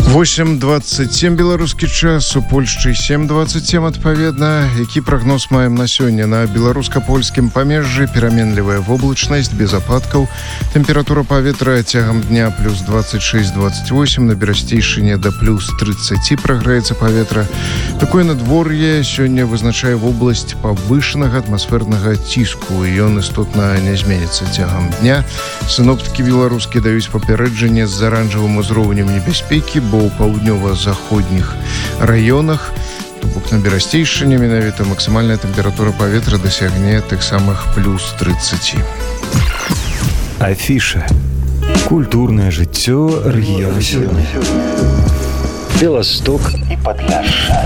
8:27 беларускі час, у Польшчы 7:27 адпаведна. Які прагноз маем на сёння? На беларуска-польскім памежжы пераменлівая воблачнасць без ападкаў. Тэмпература паветра цягам дня плюс 26-28, на берасцейшыне да плюс 30 прагрэецца паветра. Такое надвор'е сёння вызначае вобласць павышанага атмасфернага ціску, і ён істотна не зменіцца цягам дня. Сіноптыкі беларускія даюць папярэджанне з аранжавым узроўнем небяспекі, бо ў паўднёва-заходніх раёнах, то бок на берасцейшыне менавіта максімальная тэмпература паветра дасягне тых самых плюс 30. Афіша. Культурнае жыццё рэгіёну сёння. Беласток і Падляшша.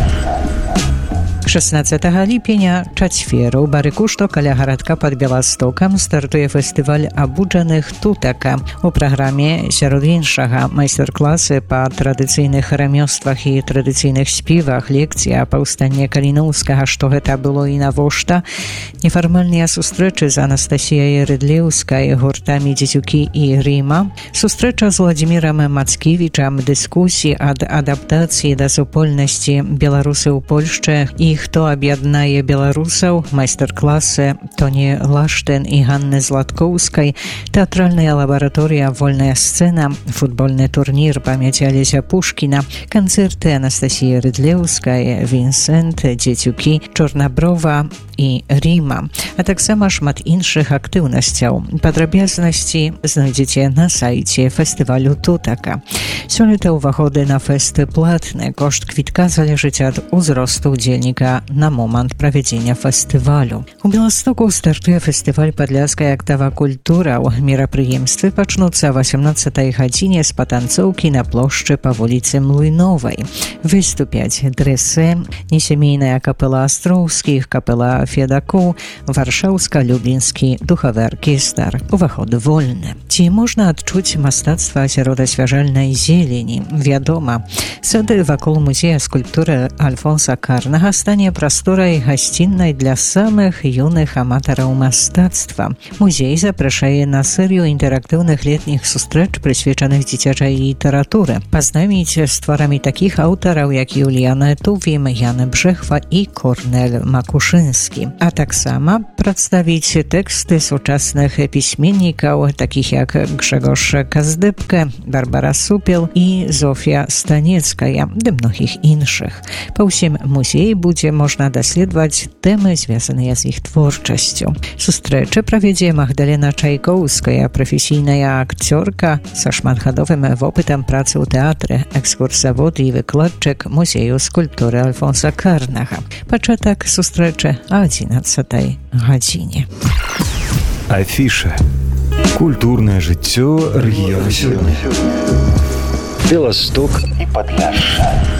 16 ліпеня, чацвер, у Барыкушто каля гарадка пад Беластокам стартуе фестываль абуджаных тутака. У праграме сярод іншага майстар-класы па традыцыйных рамёствах і традыцыйных спевах, лекцыя паўстання Каліноўскага, што гэта было і навошта, нефармальныя сустрэчы з Анастасіяй Рыдлеўскай, гуртамі Дзецюкі і Рыма, сустрэча з Владзімірам Мацкевічам, дыскусіі ад адаптацыі да супольнасці беларусы ў Польшчы і хто аб'яднае беларусаў, майстар-класы Тоні Лаштен і Ганны Златкоўскай, тэатральная лабараторыя «Вольная сцэна», футбольны турнір памяці Алеся Пушкіна, канцэрты Анастасіі Рыдлеўскай, Вінсент, Дзецюкі, Чорнаброва і Рыма, а таксама шмат іншых актыўнасцяў. Падрабязнасці знойдзеце на сайце фестывалю тутака. Сёлета ўваходы на фэсты платны. Кошт квітка залежыць ад узросту удзельніка на момант правядзення фестывалю. У Беластоку стартуе фестываль «Падляшская актава культура». Мерапрыемствы пачнуцца о 18 гадзіне з патанцоўкі на плошчы па вуліцы Млыновай. Выступяць дрэсы, несемейная капэла Астроўскіх, капэла Федакоў, варшаўска-люблінскі духавы аркестр. Уваход вольны. Ці можна адчуць мастацтва сярод асвяжальнай зелені? Вядома, сады вакол музея скульптуры Альфонса Карнага стане прасторай гасціннай для самых юных аматараў мастацтва. Музей запрашае на серыю інтэрактыўных летніх сустрэч, прысвечаных дзіцячай літаратуры. Пазнаміць з творамі такіх аўтараў, як Юліяна Тувім, Яна Бжэхва і Корнель Макушынскі. А таксама прадставіць тэксты сучасных пісьменнікаў, такіх як Гжэгош Каздыбка, Барбара Супел і Зофія Станецкая, ды многіх іншых. Па ўсім музеі будзе можна даследаваць тэмы, звязаныя з іх творчасцю. Сустрэчы правядзе Магдалена Чайкоўская, прафесійная акцёрка са шматгадовым вопытам працы ў тэатры, экскурсавод і выкладчык музею скульптуры Альфонса Карнага. Пачатак сустрэчы о 11 гадзіне. Афіша. Культурнае жыццё рэгіёну сёння. Беласток і Падляшша.